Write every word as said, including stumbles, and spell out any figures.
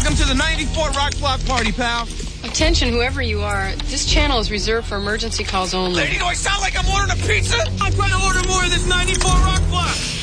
Welcome to the ninety-four Rock Block Party, pal. Attention, whoever you are. This channel is reserved for emergency calls only. Lady, do I sound like I'm ordering a pizza? I'm trying to order more of this ninety-four Rock Block.